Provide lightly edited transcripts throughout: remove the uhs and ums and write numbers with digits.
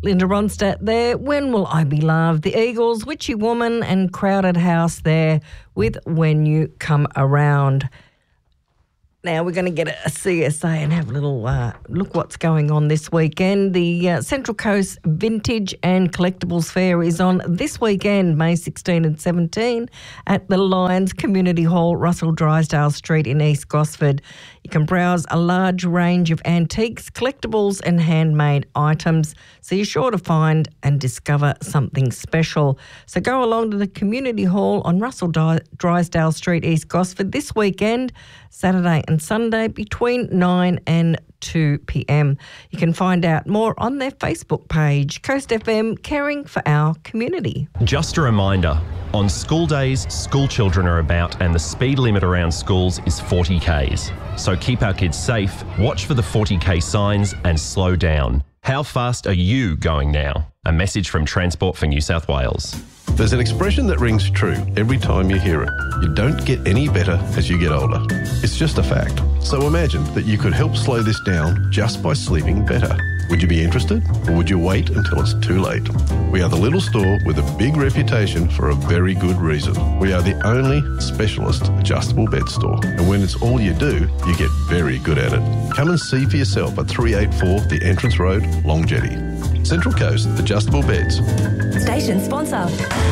Linda Ronstadt there. When Will I Be Loved? The Eagles, Witchy Woman and Crowded House there with When You Come Around. Now we're going to get a CSA and have a little look what's going on this weekend. The Central Coast Vintage and Collectibles Fair is on this weekend, May 16 and 17, at the Lions Community Hall, Russell Drysdale Street in East Gosford. You can browse a large range of antiques, collectibles and handmade items, so you're sure to find and discover something special. So go along to the Community Hall on Russell Drysdale Street, East Gosford this weekend, Saturday and Sunday between 9 and 2 p.m. You can find out more on their Facebook page, Coast FM, caring for our community. Just a reminder, on school days, school children are about and the speed limit around schools is 40 k's. So keep our kids safe, watch for the 40k signs and slow down. How fast are you going now? A message from Transport for New South Wales. There's an expression that rings true every time you hear it. You don't get any better as you get older. It's just a fact. So imagine that you could help slow this down just by sleeping better. Would you be interested, or would you wait until it's too late? We are the little store with a big reputation for a very good reason. We are the only specialist adjustable bed store, and when it's all you do, you get very good at it. Come and see for yourself at 384 The Entrance Road, Long Jetty. Central Coast Adjustable Beds. Station sponsor.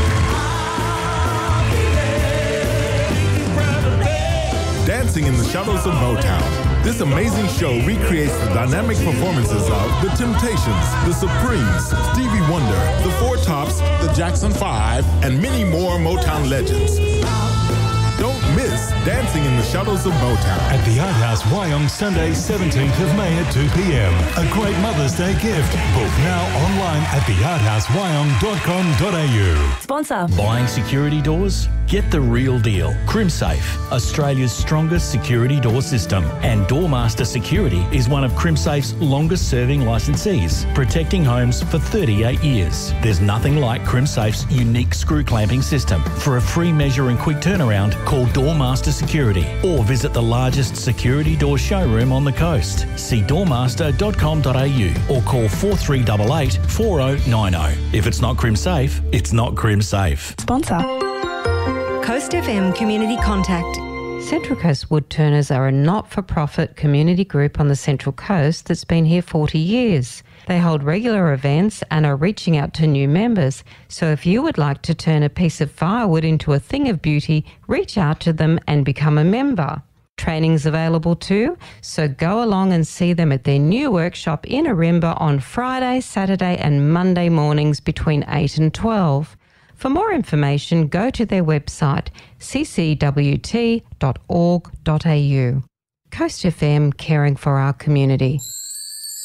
Dancing in the Shadows of Motown. This amazing show recreates the dynamic performances of The Temptations, The Supremes, Stevie Wonder, The Four Tops, The Jackson 5, and many more Motown legends. Don't miss Dancing in the Shadows of Motown. At the Art House Wyong, Sunday 17th of May at 2 p.m. A great Mother's Day gift. Book now online at thearthousewyong.com.au. Sponsor. Buying security doors? Get the real deal. CrimSafe, Australia's strongest security door system. And Doormaster Security is one of CrimSafe's longest serving licensees, protecting homes for 38 years. There's nothing like CrimSafe's unique screw clamping system. For a free measure and quick turnaround, call Doormaster Security or visit the largest security door showroom on the coast. See doormaster.com.au or call 4388 4090. If it's not CrimSafe, it's not CrimSafe. Sponsor. Coast FM Community Contact. Central Coast Woodturners are a not-for-profit community group on the Central Coast that's been here 40 years. They hold regular events and are reaching out to new members. So if you would like to turn a piece of firewood into a thing of beauty, reach out to them and become a member. Training's available too, so go along and see them at their new workshop in Arimba on Friday, Saturday and Monday mornings between 8 and 12. For more information, go to their website, ccwt.org.au. Coast FM, caring for our community.